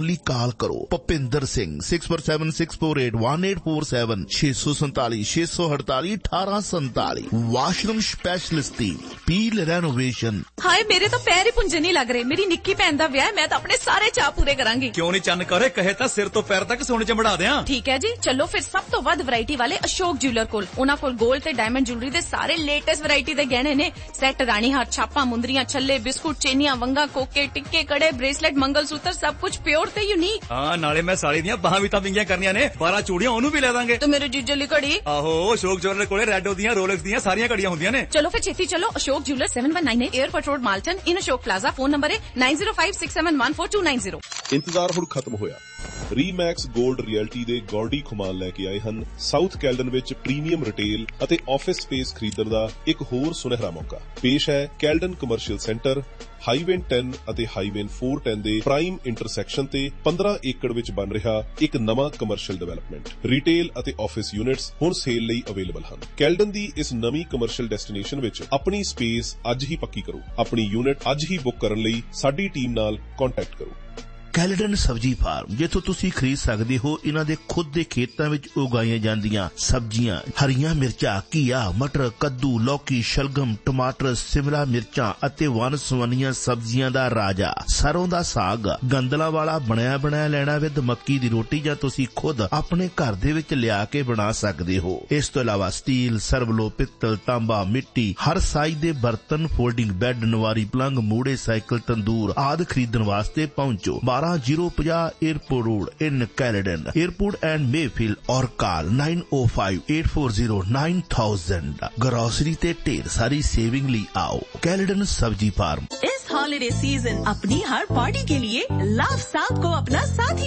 ਲਈ ਕਾਲ ਕਰੋ। Bhupinder Singh 6476481847 647 648 1847। Washroom specialist ਦੀ peel renovation. ਹਾਏ ਮੇਰੇ ਤਾਂ ਪੈਰ ਹੀ ਪੁੰਜੇ ਨਹੀਂ ਲੱਗ ਰਹੇ। ਮੇਰੀ ਨਿੱਕੀ ਭੈਣ ਦਾ ਵਿਆਹ, ਮੈਂ ਤਾਂ ਆਪਣੇ ਸਾਰੇ ਚਾਅ ਪੂਰੇ ਕਰਾਂਗੀ। ਕਿਉਂ ਨਹੀਂ ਚੰਨ ਕਰੇ, ਕਹੇ ਤਾਂ ਸਿਰ ਤੋਂ ਪੈਰ ਤੱਕ ਸੋਨੇ ਚ ਮੜਾ ਦਿਆਂ। ਠੀਕ ਹੈ ਜੀ, ਚਲੋ ਫਿਰ ਸਭ ਤੋਂ ਵੱਧ ਵੈਰਾਈਟੀ ਵਾਲੇ ਅਸ਼ੋਕ ਜਿਊਲਰ ਕੋਲ। ਉਹਨਾਂ ਕੋਲ 골ਡ ਤੇ ਡਾਇਮੰਡ ਜੁਐਲਰੀ ਦੇ ਸਾਰੇ ਲੇਟੈਸਟ ਵੈਰਾਈਟੀ ਦੇ ਗਹਿਣੇ ਨੇ। ਸੈੱਟ, ਰਾਣੀ ਹਾਰ, ਛਾਪਾਂ, ਮੁੰਦਰੀਆਂ, ਛੱਲੇ, ਬਿਸਕੁਟ, ਚੇਨੀਆਂ, ਵੰਗਾ, ਕੋਕੇ, ਟਿੱਕੇ, ਕੜੇ, ਬ੍ਰੇਸਲੇਟ, ਮੰਗਲ ਸੂਤਰ, ਸਭ ਕੁਝ ਪਿਓਰ ਤੇ ਯੂਨੀਕ। ਹਾਂ, ਨਾਲੇ ਮੈਂ ਸਾਲੀ ਦੀਆਂ ਬਾਹਾਂ ਵੀ ਤਾਂ ਵਿੰਗੀਆਂ ਕਰਨੀਆਂ ਨੇ। 12 ਚੂੜੀਆਂ ਉਹਨੂੰ ਵੀ ਲੈ ਦਾਂਗੇ। ਤੇ ਮੇਰੇ ਜੀਜੇ ਲਈ ਘੜੀ। ਆਹੋ, ਅਸ਼ੋਕ ਜਿਊਲਰ ਕੋਲੇ ਰੈਡੋ ਦੀਆਂ, ਰੋਲੈਕਸ ਦੀਆਂ ਸਾਰੀਆਂ ਘੜੀਆਂ ਹੁੰਦੀਆਂ ਨੇ। ਚਲੋ ਫਿਰ ਛੇਤੀ ਚਲੋ। Ashok jeweller 7198 airport road, Malton, ਇਨ ਅਸ਼ੋਕ ਪਲਾਜ਼ਾ। ਫੋਨ ਨੰਬਰ ਹੈ 9056714290। ਇੰਤਜ਼ਾਰ ਹੁਣ ਖਤਮ ਹੋਇਆ। ਰੀਮੈਕਸ 골ਡ ਰਿਐਲਟੀ ਦੇ ਗੋਲਡੀ ਖੁਮਾਨ ਲੈ ਕੇ ਆਏ ਹਨ ਸਾਊਥ ਕੈਲਡਨ ਵਿੱਚ ਪ੍ਰੀਮੀਅਮ ਰਿਟੇਲ ਅਤੇ ਆਫਿਸ ਸਪੇਸ ਖਰੀਦਣ ਦਾ ਇੱਕ ਹੋਰ ਸੁਨਹਿਰਾ ਮੌਕਾ। ਪੇਸ਼ ਹੈ ਕੈਲਡਨ ਕਮਰਸ਼ੀਅਲ ਸੈਂਟਰ, ਹਾਈਵੇ 10 ਅਤੇ ਹਾਈਵੇ 410 ਦੇ ਪ੍ਰਾਈਮ ਇੰਟਰਸੈਕਸ਼ਨ ਤੇ 15 ਏਕੜ ਵਿੱਚ ਬਣ ਰਿਹਾ ਇੱਕ ਨਵਾਂ ਕਮਰਸ਼ੀਅਲ ਡਿਵੈਲਪਮੈਂਟ। ਰਿਟੇਲ ਅਤੇ ਆਫਿਸ ਯੂਨਿਟਸ ਹੁਣ ਸੇਲ ਲਈ ਅਵੇਲੇਬਲ ਹਨ। ਕੈਲਡਨ ਦੀ ਇਸ ਨਵੀਂ ਕਮਰਸ਼ੀਅਲ ਡੈਸਟੀਨੇਸ਼ਨ ਵਿੱਚ ਆਪਣੀ ਸਪੇਸ ਅੱਜ ਹੀ ਪੱਕੀ ਕਰੋ। ਆਪਣੀ ਯੂਨਿਟ ਅੱਜ ਹੀ ਬੁੱਕ ਕਰਨ ਲਈ ਸਾਡੀ ਟੀਮ ਨਾਲ ਕੰਟੈਕਟ ਕਰੋ। ਕੈਲਡਨ ਸਬਜ਼ੀ ਫਾਰਮ, ਜਿੱਥੋਂ ਤੁਸੀਂ ਖਰੀਦ ਸਕਦੇ ਹੋ ਇਹਨਾਂ ਦੇ ਖੁਦ ਦੇ ਖੇਤਾਂ ਵਿੱਚ ਉਗਾਈਆਂ ਜਾਂਦੀਆਂ ਸਬਜ਼ੀਆਂ। ਹਰੀਆਂ ਮਿਰਚਾਂ, ਘੀਆ, ਮਟਰ, ਕੱਦੂ, ਲੌਕੀ, ਸ਼ਲਗਮ, ਟਮਾਟਰ, ਸਿਮਲਾ ਮਿਰਚਾਂ ਅਤੇ ਵੰਨ-ਸੁਵੰਨੀਆਂ ਸਬਜ਼ੀਆਂ ਦਾ ਰਾਜਾ। ਸਰੋਂ ਦਾ ਸਾਗ, ਗੰਦਲਾਂ ਵਾਲਾ ਬਣਿਆ ਲੈਣਾ ਵਿਦ ਮੱਕੀ ਦੀ ਰੋਟੀ, ਜਾਂ ਤੁਸੀਂ ਖੁਦ ਆਪਣੇ ਘਰ ਦੇ ਵਿੱਚ ਲਿਆ ਕੇ ਬਣਾ ਸਕਦੇ ਹੋ। ਇਸ ਤੋਂ ਇਲਾਵਾ ਸਟੀਲ, ਸਰਵਲੋ, ਪਿੱਤਲ, ਤਾਂਬਾ, ਮਿੱਟੀ, ਹਰ ਸਾਈਜ਼ ਦੇ ਬਰਤਨ, ਫੋਲਡਿੰਗ ਬੈੱਡ, ਨਵਾਰੀ ਪਲੰਗ, ਮੂੜੇ, ਸਾਈਕਲ, ਤੰਦੂਰ ਆਦਿ ਖਰੀਦਣ ਵਾਸਤੇ ਪਹੁੰਚੋ 12050 airport road in Caledon, airport and Mayfield, और कॉल 9058409000। ग्रोसरी ते ढेर सारी सेविंग ली आओ कैलेडन सब्जी फार्म। इस हॉलिडे सीजन अपनी हर पार्टी के लिए लव साउथ को अपना साथी